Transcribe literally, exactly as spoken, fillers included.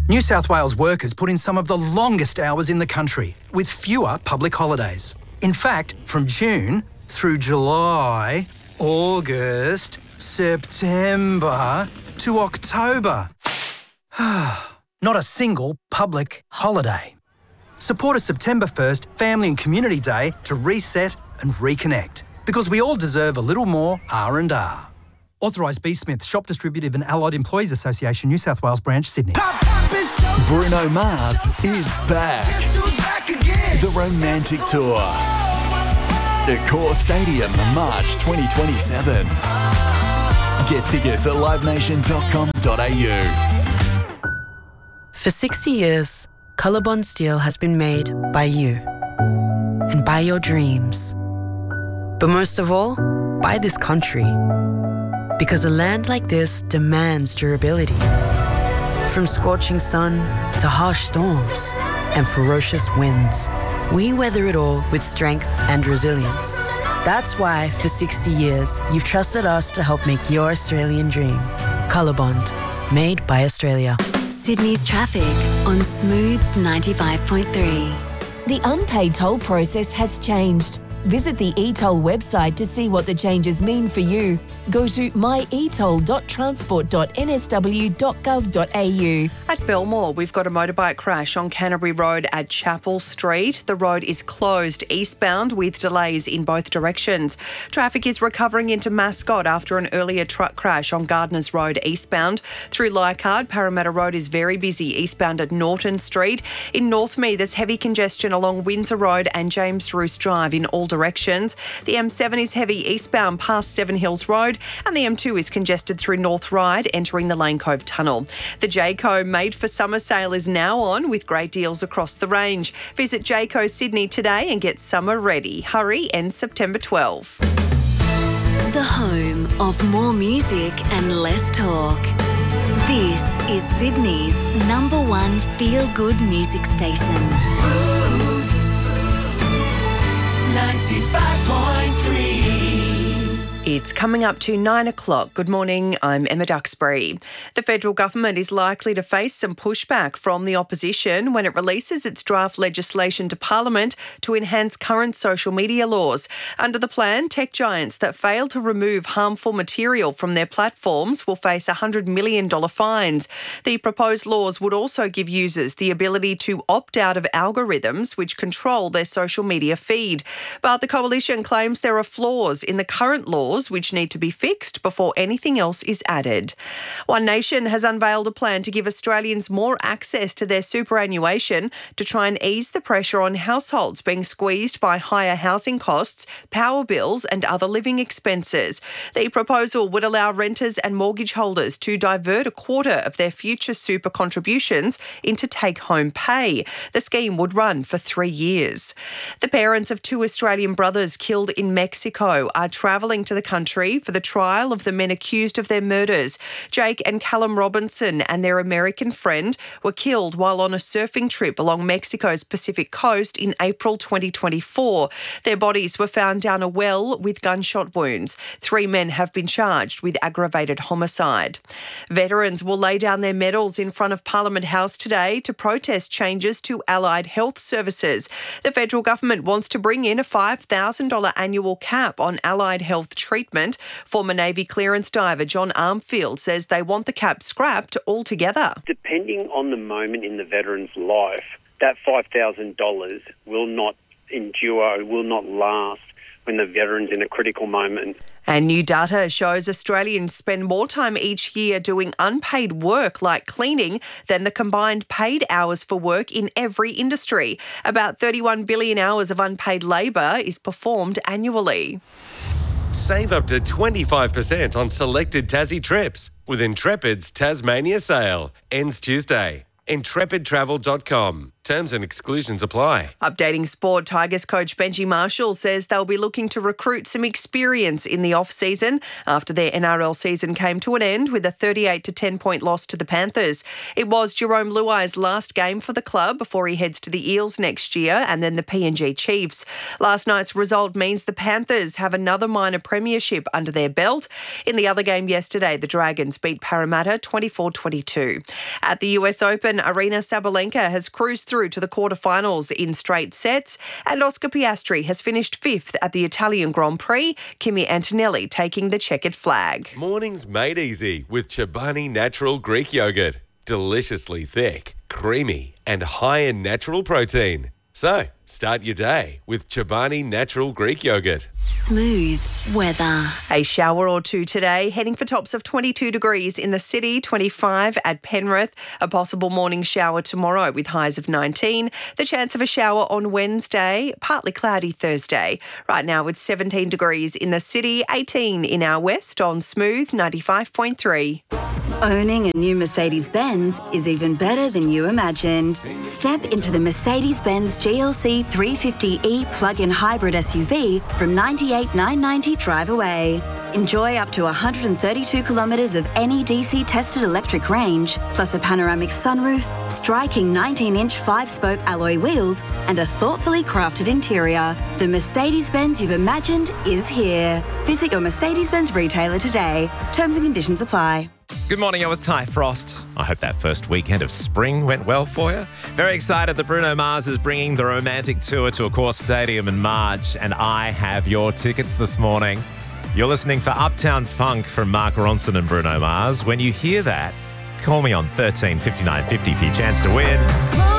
New South Wales workers put in some of the longest hours in the country, with fewer public holidays. In fact, from June through July, August, September to October. Not a single public holiday. Support a September first Family and Community Day to reset and reconnect, because we all deserve a little more R and R. Authorised B. Smith, Shop Distributive and Allied Employees Association, New South Wales Branch, Sydney. Bruno Mars is back. The Romantic Tour. Accor Stadium, March twenty twenty-seven. Get tickets at live nation dot com dot a u. For sixty years, Colorbond Steel has been made by you and by your dreams. But most of all, by this country. Because a land like this demands durability. From scorching sun to harsh storms and ferocious winds, we weather it all with strength and resilience. That's why, for sixty years, you've trusted us to help make your Australian dream. Colorbond, made by Australia. Sydney's traffic on Smooth ninety-five point three. The unpaid toll process has changed. Visit the e-toll website to see what the changes mean for you. Go to my e toll dot transport dot n s w dot gov dot a u. At Belmore, we've got a motorbike crash on Canterbury Road at Chapel Street. The road is closed eastbound with delays in both directions. Traffic is recovering into Mascot after an earlier truck crash on Gardners Road eastbound. Through Leichhardt, Parramatta Road is very busy eastbound at Norton Street. In Northmead, there's heavy congestion along Windsor Road and James Roos Drive in all directions. The M seven is heavy eastbound past Seven Hills Road, and the M two is congested through North Ryde entering the Lane Cove Tunnel. The Jayco Made for Summer sale is now on with great deals across the range. Visit Jayco Sydney today and get summer ready. Hurry, ends September twelfth. The home of more music and less talk. This is Sydney's number one feel-good music station. ninety-five point three. It's coming up to nine o'clock. Good morning, I'm Emma Duxbury. The federal government is likely to face some pushback from the opposition when it releases its draft legislation to Parliament to enhance current social media laws. Under the plan, tech giants that fail to remove harmful material from their platforms will face one hundred million dollars fines. The proposed laws would also give users the ability to opt out of algorithms which control their social media feed. But the coalition claims there are flaws in the current laws which need to be fixed before anything else is added. One Nation has unveiled a plan to give Australians more access to their superannuation to try and ease the pressure on households being squeezed by higher housing costs, power bills and other living expenses. The proposal would allow renters and mortgage holders to divert a quarter of their future super contributions into take-home pay. The scheme would run for three years. The parents of two Australian brothers killed in Mexico are travelling to the country for the trial of the men accused of their murders. Jake and Callum Robinson and their American friend were killed while on a surfing trip along Mexico's Pacific coast in April twenty twenty-four. Their bodies were found down a well with gunshot wounds. Three men have been charged with aggravated homicide. Veterans will lay down their medals in front of Parliament House today to protest changes to allied health services. The federal government wants to bring in a five thousand dollars annual cap on allied health treatment. Former Navy clearance diver John Armfield says they want the cap scrapped altogether. Depending on the moment in the veteran's life, that five thousand dollars will not endure, will not last when the veteran's in a critical moment. And new data shows Australians spend more time each year doing unpaid work like cleaning than the combined paid hours for work in every industry. About thirty-one billion hours of unpaid labour is performed annually. Save up to twenty-five percent on selected Tassie trips with Intrepid's Tasmania sale. Ends Tuesday. intrepid travel dot com. Terms and exclusions apply. Updating sport, Tigers coach Benji Marshall says they'll be looking to recruit some experience in the off-season after their N R L season came to an end with a thirty-eight to ten point loss to the Panthers. It was Jerome Luai's last game for the club before he heads to the Eels next year and then the P N G Chiefs. Last night's result means the Panthers have another minor premiership under their belt. In the other game yesterday, the Dragons beat Parramatta twenty-four twenty-two. At the U S Open, Aryna Sabalenka has cruised through to the quarterfinals in straight sets, and Oscar Piastri has finished fifth at the Italian Grand Prix, Kimi Antonelli taking the checkered flag. Mornings made easy with Chobani Natural Greek Yogurt. Deliciously thick, creamy, and high in natural protein. So, start your day with Chobani Natural Greek Yogurt. Smooth weather. A shower or two today, heading for tops of twenty-two degrees in the city, twenty-five at Penrith. A possible morning shower tomorrow with highs of nineteen. The chance of a shower on Wednesday, partly cloudy Thursday. Right now it's seventeen degrees in the city, eighteen in our west on Smooth ninety-five point three. Owning a new Mercedes-Benz is even better than you imagined. Step into the Mercedes-Benz G L C three fifty E plug-in hybrid S U V from ninety-eight thousand nine hundred ninety dollars drive away. Enjoy up to one hundred thirty-two kilometres of N E D C-tested electric range, plus a panoramic sunroof, striking nineteen-inch five-spoke alloy wheels, and a thoughtfully crafted interior. The Mercedes-Benz you've imagined is here. Visit your Mercedes-Benz retailer today. Terms and conditions apply. Good morning, I'm with Ty Frost. I hope that first weekend of spring went well for you. Very excited that Bruno Mars is bringing the Romantic Tour to Accor Stadium in March, and I have your tickets this morning. You're listening for Uptown Funk from Mark Ronson and Bruno Mars. When you hear that, call me on thirteen fifty-nine fifty for your chance to win.